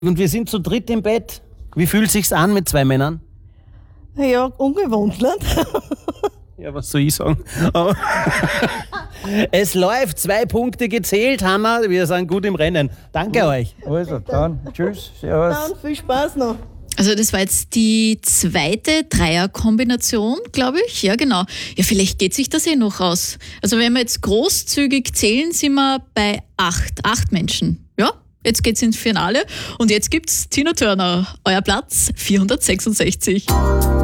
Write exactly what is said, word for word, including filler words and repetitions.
Und wir sind zu dritt im Bett. Wie fühlt sich's an mit zwei Männern? Ja, ungewohnt, nicht? Ja, was soll ich sagen? Aber es läuft, zwei Punkte gezählt, Hanna. Wir sind gut im Rennen. Danke euch. Also, dann tschüss, servus. Dann viel Spaß noch. Also das war jetzt die zweite Dreierkombination, glaube ich. Ja, genau. Ja, vielleicht geht sich das eh noch aus. Also wenn wir jetzt großzügig zählen, sind wir bei acht. Acht Menschen. Ja, jetzt geht's ins Finale. Und jetzt gibt's Tina Turner. Euer Platz vierhundertsechsundsechzig.